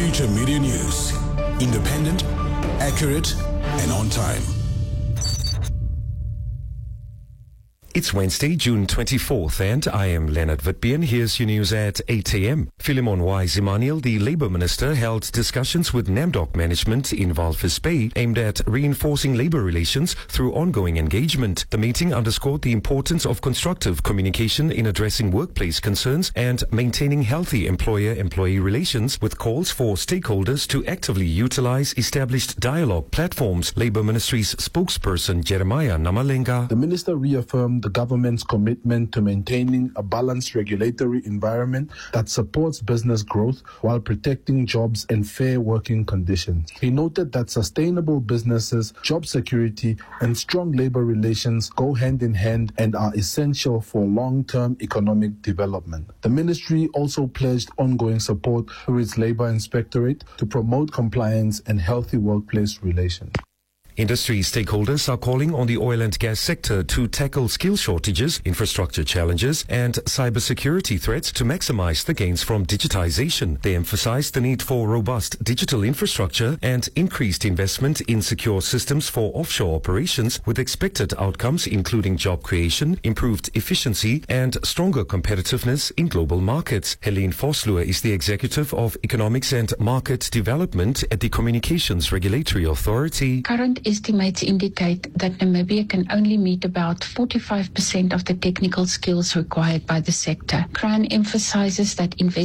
Future Media News. Independent, accurate, and on time. It's Wednesday, June 24th, and I am Leonard Witbeen. Here's your news at 8 a.m. Philemon Wise Emmanuel, the Labour Minister, held discussions with NAMDOC management in Walvis Bay aimed at reinforcing labour relations through ongoing engagement. The meeting underscored the importance of constructive communication in addressing workplace concerns and maintaining healthy employer-employee relations, with calls for stakeholders to actively utilise established dialogue platforms. Labour Ministry's spokesperson Jeremiah Namalenga. The Minister reaffirmed the government's commitment to maintaining a balanced regulatory environment that supports business growth while protecting jobs and fair working conditions. He noted that sustainable businesses, job security, and strong labor relations go hand in hand and are essential for long-term economic development. The ministry also pledged ongoing support through its Labor Inspectorate to promote compliance and healthy workplace relations. Industry stakeholders are calling on the oil and gas sector to tackle skill shortages, infrastructure challenges, and cybersecurity threats to maximize the gains from digitization. They emphasized the need for robust digital infrastructure and increased investment in secure systems for offshore operations, with expected outcomes including job creation, improved efficiency, and stronger competitiveness in global markets. Helene Vosloo is the Executive of Economics and Market Development at the Communications Regulatory Authority. Current estimates indicate that Namibia can only meet about 45% of the technical skills required by the sector. Crown emphasizes that investment